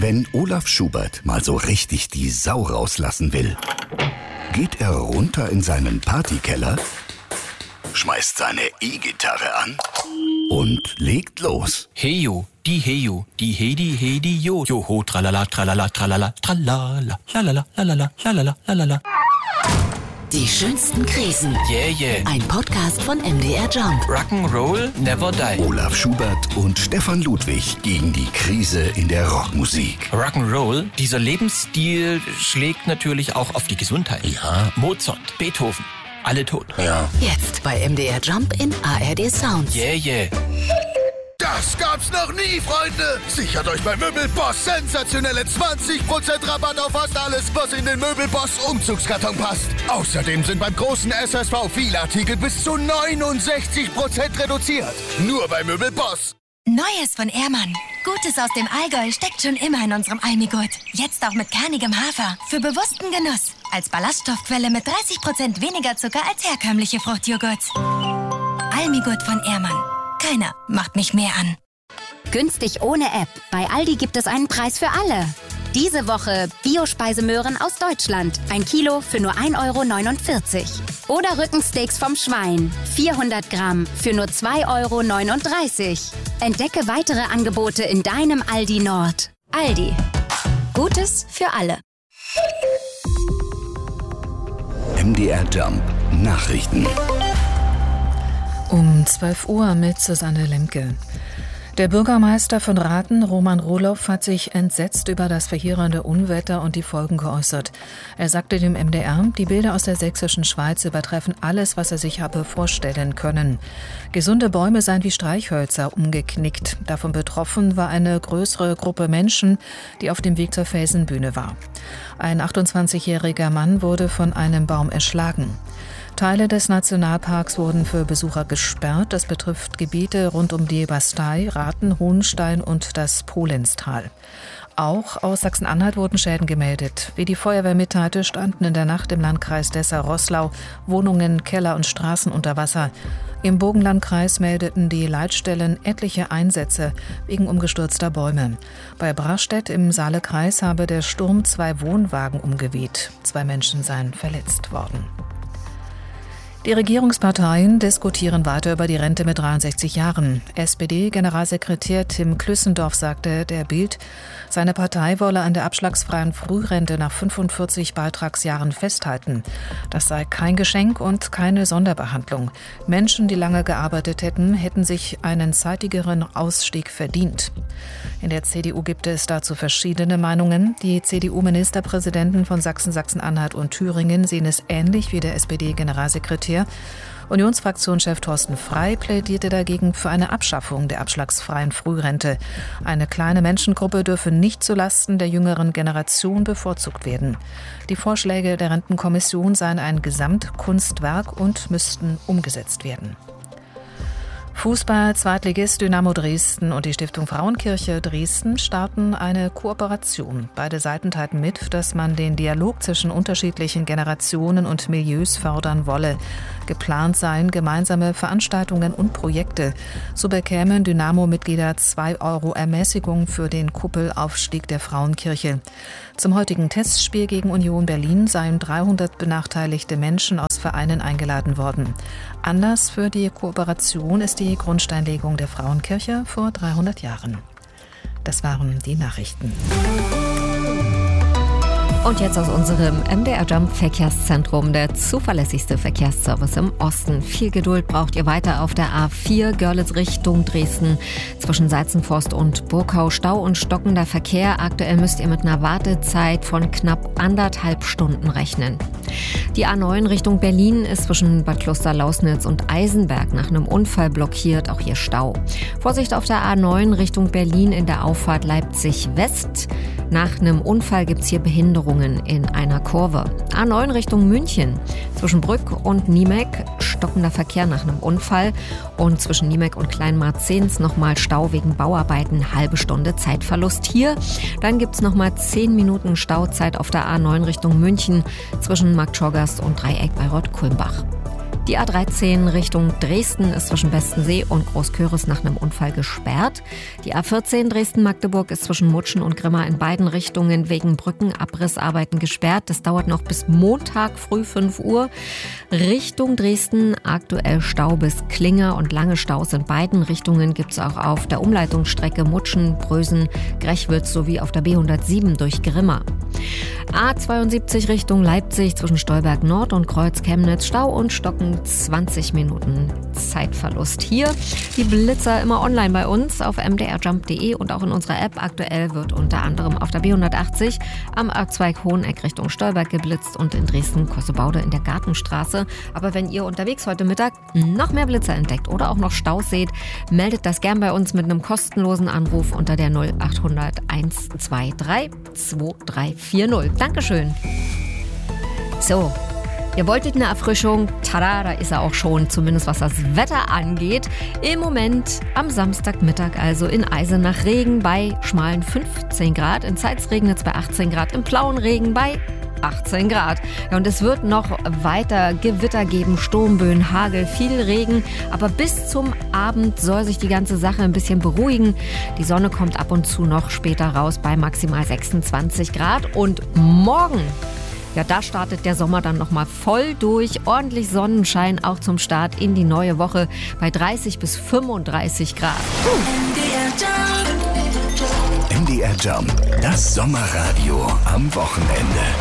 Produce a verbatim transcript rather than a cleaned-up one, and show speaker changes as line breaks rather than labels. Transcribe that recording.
Wenn Olaf Schubert mal so richtig die Sau rauslassen will, geht er runter in seinen Partykeller, schmeißt seine E-Gitarre an und legt los.
Heyo, die Heyo, die Hedi, Hedi, Jo, Joho, tralala, tralala, tralala, tralala, lalala, lalala, lalala, lalala.
Die schönsten Krisen.
Yeah, yeah.
Ein Podcast von M D R Jump.
Rock'n'Roll never die.
Olaf Schubert und Stefan Ludwig gegen die Krise in der Rockmusik.
Rock'n'Roll, dieser Lebensstil schlägt natürlich auch auf die Gesundheit.
Ja.
Mozart, Beethoven, alle tot.
Ja.
Jetzt bei M D R Jump in A R D Sounds.
Yeah, yeah.
Das gab's noch nie, Freunde! Sichert euch bei Möbelboss sensationelle zwanzig Prozent Rabatt auf fast alles, was in den Möbelboss Umzugskarton passt. Außerdem sind beim großen S S V viele Artikel bis zu neunundsechzig Prozent reduziert. Nur bei Möbelboss.
Neues von Ehrmann. Gutes aus dem Allgäu steckt schon immer in unserem Almigurt. Jetzt auch mit kernigem Hafer. Für bewussten Genuss. Als Ballaststoffquelle mit dreißig Prozent weniger Zucker als herkömmliche Fruchtjoghurts. Almigurt von Ehrmann. Keiner macht mich mehr an.
Günstig ohne App. Bei Aldi gibt es einen Preis für alle. Diese Woche Biospeisemöhren aus Deutschland. Ein Kilo für nur ein Euro neunundvierzig. Oder Rückensteaks vom Schwein. vierhundert Gramm für nur zwei Euro neununddreißig. Entdecke weitere Angebote in deinem Aldi Nord. Aldi. Gutes für alle.
M D R Jump Nachrichten.
Um zwölf Uhr mit Susanne Lemke. Der Bürgermeister von Rathen, Roman Rohloff, hat sich entsetzt über das verheerende Unwetter und die Folgen geäußert. Er sagte dem M D R, die Bilder aus der sächsischen Schweiz übertreffen alles, was er sich habe vorstellen können. Gesunde Bäume seien wie Streichhölzer umgeknickt. Davon betroffen war eine größere Gruppe Menschen, die auf dem Weg zur Felsenbühne war. Ein achtundzwanzigjähriger Mann wurde von einem Baum erschlagen. Teile des Nationalparks wurden für Besucher gesperrt. Das betrifft Gebiete rund um die Bastei, Rathen, Hohenstein und das Polenztal. Auch aus Sachsen-Anhalt wurden Schäden gemeldet. Wie die Feuerwehr mitteilte, standen in der Nacht im Landkreis Dessau-Roßlau Wohnungen, Keller und Straßen unter Wasser. Im Burgenlandkreis meldeten die Leitstellen etliche Einsätze wegen umgestürzter Bäume. Bei Brachstedt im Saalekreis habe der Sturm zwei Wohnwagen umgeweht. Zwei Menschen seien verletzt worden. Die Regierungsparteien diskutieren weiter über die Rente mit dreiundsechzig Jahren. S P D-Generalsekretär Tim Klüssendorf sagte der Bild, seine Partei wolle an der abschlagsfreien Frührente nach fünfundvierzig Beitragsjahren festhalten. Das sei kein Geschenk und keine Sonderbehandlung. Menschen, die lange gearbeitet hätten, hätten sich einen zeitigeren Ausstieg verdient. In der C D U gibt es dazu verschiedene Meinungen. Die C D U-Ministerpräsidenten von Sachsen, Sachsen-Anhalt und Thüringen sehen es ähnlich wie der S P D-Generalsekretär. Unionsfraktionschef Thorsten Frey plädierte dagegen für eine Abschaffung der abschlagsfreien Frührente. Eine kleine Menschengruppe dürfe nicht zulasten der jüngeren Generation bevorzugt werden. Die Vorschläge der Rentenkommission seien ein Gesamtkunstwerk und müssten umgesetzt werden. Fußball-Zweitligist Dynamo Dresden und die Stiftung Frauenkirche Dresden starten eine Kooperation. Beide Seiten teilten mit, dass man den Dialog zwischen unterschiedlichen Generationen und Milieus fördern wolle. Geplant seien gemeinsame Veranstaltungen und Projekte. So bekämen Dynamo-Mitglieder zwei Euro Ermäßigung für den Kuppelaufstieg der Frauenkirche. Zum heutigen Testspiel gegen Union Berlin seien dreihundert benachteiligte Menschen aus Vereinen eingeladen worden. Anlass für die Kooperation ist die Grundsteinlegung der Frauenkirche vor dreihundert Jahren. Das waren die Nachrichten.
Und jetzt aus unserem M D R Jump Verkehrszentrum, der zuverlässigste Verkehrsservice im Osten. Viel Geduld braucht ihr weiter auf der A vier Görlitz Richtung Dresden. Zwischen Seizenforst und Burkau Stau und stockender Verkehr. Aktuell müsst ihr mit einer Wartezeit von knapp anderthalb Stunden rechnen. Die A neun Richtung Berlin ist zwischen Bad Kloster-Lausnitz und Eisenberg nach einem Unfall blockiert. Auch hier Stau. Vorsicht auf der A neun Richtung Berlin in der Auffahrt Leipzig West. Nach einem Unfall gibt's hier Behinderungen in einer Kurve. A neun Richtung München. Zwischen Brück und Niemek stockender Verkehr nach einem Unfall. Und zwischen Niemek und Kleinmarzens nochmal Stau wegen Bauarbeiten. Halbe Stunde Zeitverlust hier. Dann gibt's nochmal zehn Minuten Stauzeit auf der A neun Richtung München. Zwischen Marktschorgast und Dreieck bei Rott-Kulmbach. Die A dreizehn Richtung Dresden ist zwischen Bestensee und Großköris nach einem Unfall gesperrt. Die A vierzehn Dresden-Magdeburg ist zwischen Mutschen und Grimma in beiden Richtungen wegen Brückenabrissarbeiten gesperrt. Das dauert noch bis Montag früh fünf Uhr. Richtung Dresden aktuell Stau bis Klinger und lange Staus in beiden Richtungen gibt es auch auf der Umleitungsstrecke Mutschen, Brösen, Grechwitz sowie auf der B hundertsieben durch Grimma. A zweiundsiebzig Richtung Leipzig zwischen Stolberg Nord und Kreuz Chemnitz Stau und Stocken zwanzig Minuten Zeitverlust. Hier die Blitzer immer online bei uns auf m d r jump punkt d e und auch in unserer App. Aktuell wird unter anderem auf der B hundertachtzig am Abzweig Hoheneck Richtung Stolberg geblitzt und in Dresden Kossebaude in der Gartenstraße. Aber wenn ihr unterwegs heute Mittag noch mehr Blitzer entdeckt oder auch noch Staus seht, meldet das gern bei uns mit einem kostenlosen Anruf unter der null achthundert eins zwei drei zwei drei vier null. Dankeschön. So. Ihr wolltet eine Erfrischung? Tada, da ist er auch schon, zumindest was das Wetter angeht. Im Moment am Samstagmittag also in Eisenach Regen bei schmalen fünfzehn Grad, in Zeitz regnet es bei achtzehn Grad, im blauen Regen bei achtzehn Grad. Ja, und es wird noch weiter Gewitter geben, Sturmböen, Hagel, viel Regen. Aber bis zum Abend soll sich die ganze Sache ein bisschen beruhigen. Die Sonne kommt ab und zu noch später raus bei maximal sechsundzwanzig Grad. Und morgen, ja, da startet der Sommer dann nochmal voll durch. Ordentlich Sonnenschein auch zum Start in die neue Woche bei dreißig bis fünfunddreißig Grad.
M D R Jump, das Sommerradio am Wochenende.